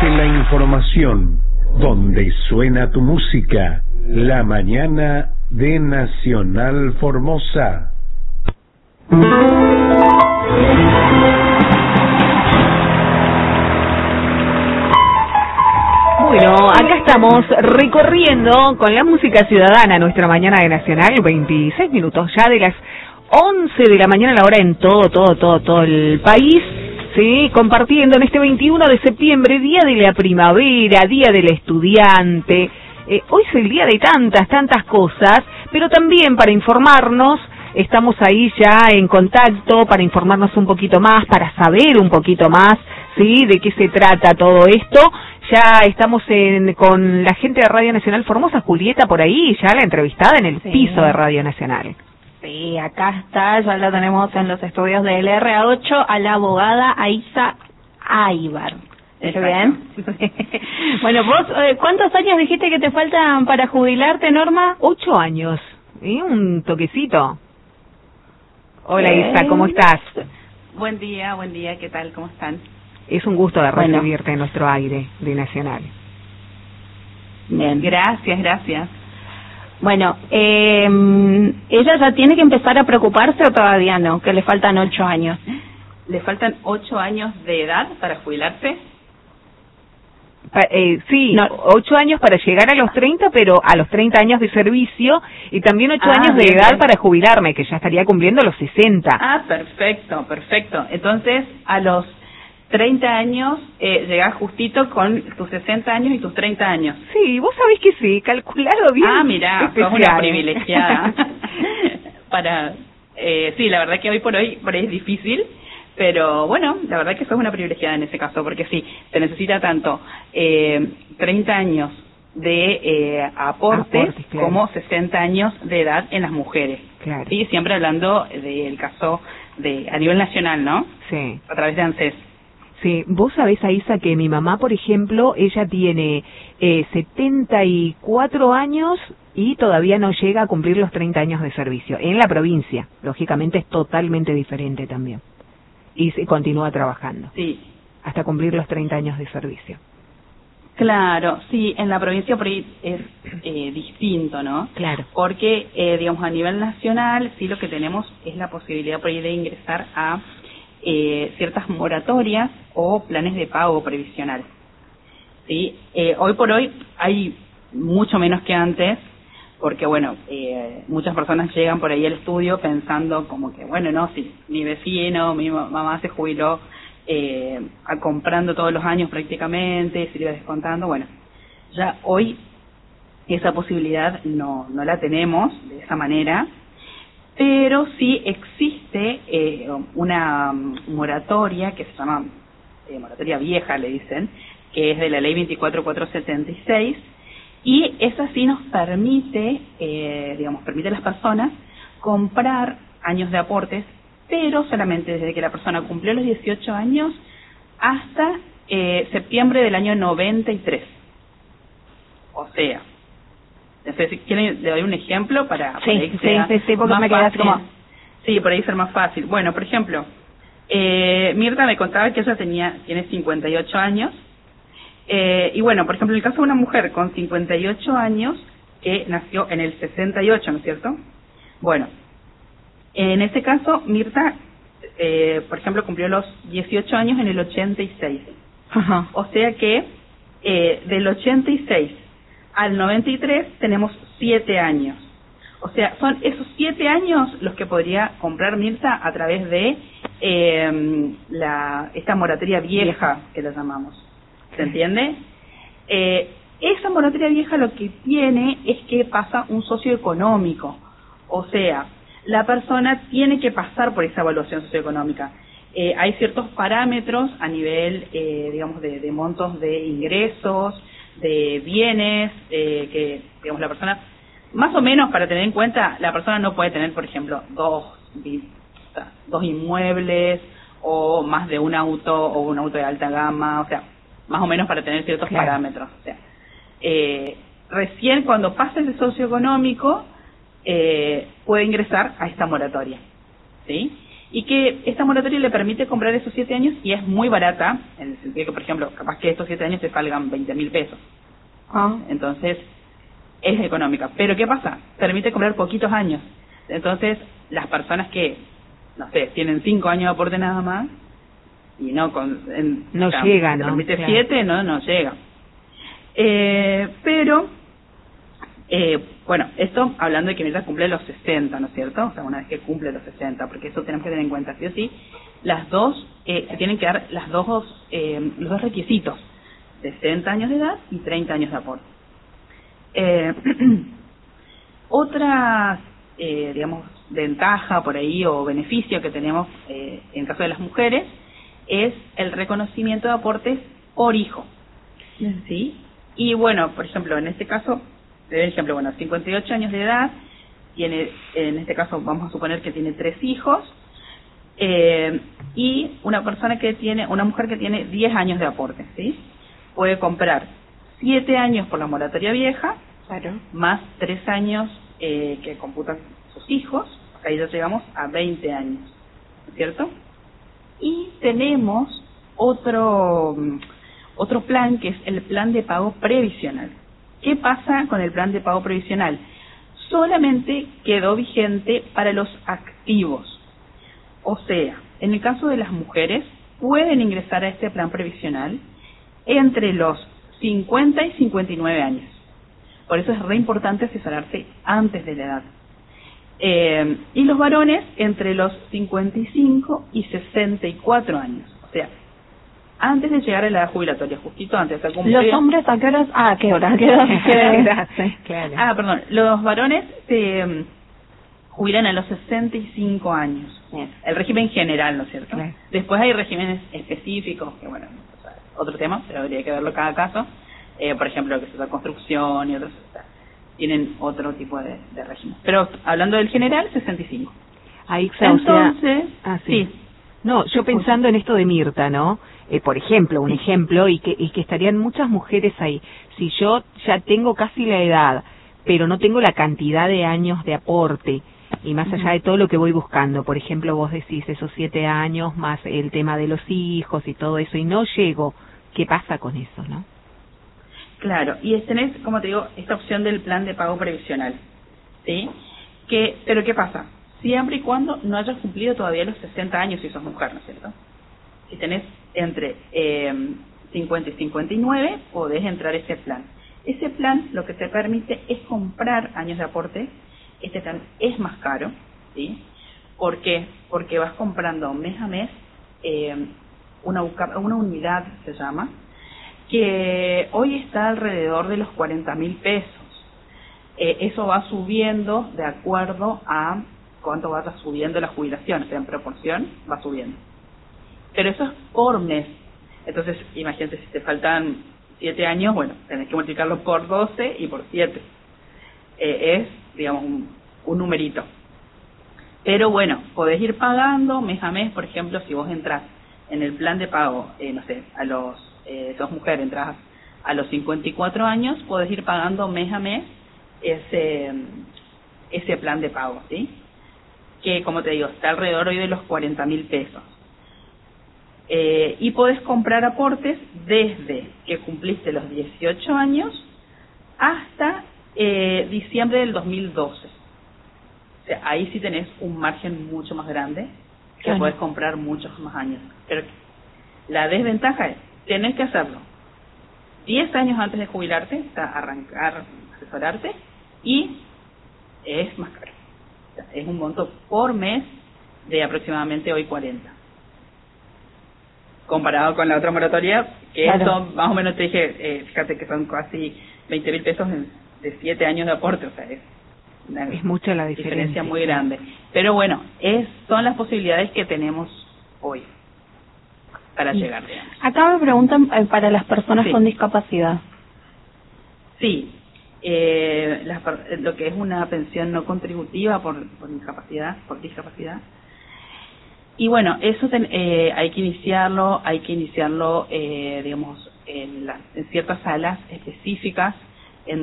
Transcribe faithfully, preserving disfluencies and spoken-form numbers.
Elige la información, donde suena tu música, la mañana de Nacional Formosa. Bueno, acá estamos recorriendo con la música ciudadana nuestra mañana de Nacional, veintiséis minutos ya de las once de la mañana, la hora en todo, todo, todo, todo el país, sí, compartiendo en este veintiuno de septiembre, día de la primavera, día del estudiante. Eh, hoy es el día de tantas, tantas cosas, pero también para informarnos, estamos ahí ya en contacto para informarnos un poquito más, para saber un poquito más, sí, de qué se trata todo esto. Ya estamos en, con la gente de Radio Nacional Formosa, Julieta por ahí, ya la entrevistada en el sí. piso de Radio Nacional. Sí, acá está, ya la tenemos en los estudios del R A ocho, a la abogada Aiza Aybar. ¿Está bien? Bueno, vos, eh, ¿cuántos años dijiste que te faltan para jubilarte, Norma? Ocho años, y un toquecito. Hola, eh... Isa, ¿cómo estás? Buen día, buen día, ¿qué tal? ¿Cómo están? Es un gusto de bueno. recibirte en nuestro aire de Nacional. Bien. Gracias, gracias. Bueno, eh, ¿ella ya tiene que empezar a preocuparse o todavía no? Que le faltan ocho años. ¿Le faltan ocho años de edad para jubilarse? Pa eh, sí, no, ocho años para llegar a los treinta, pero a los treinta años de servicio, y también ocho ah, años de bien, edad bien. para jubilarme, que ya estaría cumpliendo los sesenta. Ah, perfecto, perfecto. Entonces, a los treinta años, eh, llegás justito con tus sesenta años y tus treinta años. Sí, vos sabés que sí, calculado bien. Ah, mirá, sos una privilegiada. Para, eh, sí, la verdad que hoy por hoy, por ahí es difícil, pero bueno, la verdad que sos una privilegiada en ese caso, porque sí, se necesita tanto eh, treinta años de eh, aportes, aportes claro. como sesenta años de edad en las mujeres. Claro. Y siempre hablando del caso de a nivel nacional, ¿no? Sí. A través de ANSES. Sí, vos sabés, Aisa, que mi mamá, por ejemplo, ella tiene eh, setenta y cuatro años y todavía no llega a cumplir los treinta años de servicio. En la provincia, lógicamente es totalmente diferente también. Y se continúa trabajando. Sí. Hasta cumplir los treinta años de servicio. Claro, sí, en la provincia por ahí es eh, distinto, ¿no? Claro. Porque, eh, digamos, a nivel nacional, sí lo que tenemos es la posibilidad por ahí de ingresar a Eh, ciertas moratorias o planes de pago previsional. ¿Sí? Eh, hoy por hoy hay mucho menos que antes, porque bueno, eh, muchas personas llegan por ahí al estudio pensando como que, bueno, no, si mi vecino, mi mamá se jubiló eh, a comprando todos los años prácticamente, se iba descontando, bueno, ya hoy esa posibilidad no, no la tenemos de esa manera. Pero sí existe eh, una moratoria que se llama eh, moratoria vieja, le dicen, que es de la ley veinticuatro mil cuatrocientos setenta y seis, y esa sí nos permite, eh, digamos, permite a las personas comprar años de aportes, pero solamente desde que la persona cumplió los dieciocho años hasta eh, septiembre del año noventa y tres. O sea, entonces, si quieren, le doy un ejemplo para... Sí, para que sí, sea sí, sí, porque más me quedas fácil. como... Sí, por ahí ser más fácil. Bueno, por ejemplo, eh, Mirta me contaba que ella tenía tiene cincuenta y ocho años. Eh, y bueno, por ejemplo, en el caso de una mujer con cincuenta y ocho años, que nació en el sesenta y ocho, ¿no es cierto? Bueno, en ese caso, Mirta, eh, por ejemplo, cumplió los dieciocho años en el ochenta y seis. Ajá. O sea que eh, del ochenta y seis al noventa y tres tenemos siete años. O sea, son esos siete años los que podría comprar Mirta a través de eh, la esta moratoria vieja, que la llamamos. ¿Se entiende? Eh, esa moratoria vieja lo que tiene es que pasa un socioeconómico. O sea, la persona tiene que pasar por esa evaluación socioeconómica. Eh, hay ciertos parámetros a nivel, eh, digamos, de, de montos de ingresos, de bienes, eh, que, digamos, la persona, más o menos para tener en cuenta, la persona no puede tener, por ejemplo, dos, dos inmuebles o más de un auto o un auto de alta gama, o sea, más o menos para tener ciertos claro. parámetros. O sea, eh, recién cuando pasa ese socioeconómico, eh, puede ingresar a esta moratoria, ¿sí? y que esta moratoria le permite comprar esos siete años y es muy barata, en el sentido que, por ejemplo, capaz que estos siete años te salgan veinte mil pesos. Ah. Entonces, es económica. Pero ¿qué pasa? Permite comprar poquitos años. Entonces, las personas que, no sé, tienen cinco años de aporte nada más, y no con... En, no o sea, llega, ¿no? Permite Claro. siete, no, no llega. Eh, pero, eh, bueno, esto hablando de que mientras cumple los sesenta, ¿no es cierto? O sea, una vez que cumple los sesenta, porque eso tenemos que tener en cuenta, sí o sí, las dos, eh, se tienen que dar las dos, eh, los dos requisitos, sesenta años de edad y treinta años de aporte. Eh, otras, eh, digamos, ventaja por ahí o beneficio que tenemos eh, en caso de las mujeres es el reconocimiento de aportes por hijo, ¿sí? Y bueno, por ejemplo, en este caso, por ejemplo, bueno, cincuenta y ocho años de edad, tiene, en este caso vamos a suponer que tiene tres hijos, eh, y una persona que tiene, una mujer que tiene diez años de aporte, ¿sí? Puede comprar siete años por la moratoria vieja, Claro. más tres años eh, que computan sus hijos, ahí ya llegamos a veinte años, ¿cierto? Y tenemos otro otro plan que es el plan de pago previsional. ¿Qué pasa con el plan de pago previsional? Solamente quedó vigente para los activos. O sea, en el caso de las mujeres, pueden ingresar a este plan previsional entre los cincuenta y cincuenta y nueve años. Por eso es re importante asesorarse antes de la edad. Eh, y los varones entre los cincuenta y cinco y sesenta y cuatro años. O sea, antes de llegar a la edad jubilatoria, justito antes de estar cumplida. ¿Los hombres a qué horas? Ah, ¿qué hora? ¿Qué hora? Sí, claro. Ah, perdón. Los varones se um, jubilan a los sesenta y cinco años. Bien. El régimen general, ¿no es cierto? Claro. Después hay regímenes específicos, que bueno, o sea, otro tema, pero habría que verlo cada caso. Eh, por ejemplo, lo que es la construcción y otros, o sea, tienen otro tipo de, de régimen. Pero hablando del general, sesenta y cinco. Ahí, o sea, Entonces, ah, sí. sí. No, yo pensando en esto de Mirta, ¿no? Eh, por ejemplo, un ejemplo, y que, y que estarían muchas mujeres ahí. Si yo ya tengo casi la edad, pero no tengo la cantidad de años de aporte, y más allá de todo lo que voy buscando, por ejemplo, vos decís esos siete años, más el tema de los hijos y todo eso, y no llego, ¿qué pasa con eso, no? Claro, y tenés, como te digo, esta opción del plan de pago previsional, ¿sí? Que, pero ¿qué pasa? Siempre y cuando no hayas cumplido todavía los sesenta años si sos mujer, ¿no es cierto? Si tenés entre eh, cincuenta y cincuenta y nueve, podés entrar a ese plan. Ese plan lo que te permite es comprar años de aporte. Este plan es más caro, ¿sí? ¿Por qué? Porque vas comprando mes a mes eh, una, una unidad, se llama, que hoy está alrededor de los cuarenta mil pesos. Eh, eso va subiendo de acuerdo a cuánto va subiendo la jubilación, o sea, en proporción va subiendo. Pero eso es por mes. Entonces, imagínate, si te faltan siete años, bueno, tenés que multiplicarlo por doce y por siete. Eh, es, digamos, un, un numerito. Pero bueno, podés ir pagando mes a mes, por ejemplo, si vos entras en el plan de pago, eh, no sé, a los, eh, sos mujer, entras a los cincuenta y cuatro años, podés ir pagando mes a mes ese, ese plan de pago, ¿sí? Que, como te digo, está alrededor hoy de los cuarenta mil pesos. Eh, y podés comprar aportes desde que cumpliste los dieciocho años hasta eh, diciembre del dos mil doce. O sea, ahí sí tenés un margen mucho más grande, que Claro. podés comprar muchos más años. Pero la desventaja es, tenés que hacerlo diez años antes de jubilarte, o sea, arrancar, asesorarte, y es más caro. O sea, es un monto por mes de aproximadamente hoy cuarenta. Comparado con la otra moratoria, que Claro. son, más o menos te dije, eh, fíjate que son casi veinte mil pesos en, de siete años de aporte, o sea, es una Es mucha la diferencia. diferencia muy grande. Pero bueno, es son las posibilidades que tenemos hoy para Sí. llegar, digamos. Acá me preguntan eh, para las personas Sí. con discapacidad. Sí, eh, la per- lo que es una pensión no contributiva por, por discapacidad, por discapacidad. Y bueno, eso ten- eh, hay que iniciarlo, hay que iniciarlo, eh, digamos, en, las- en ciertas salas específicas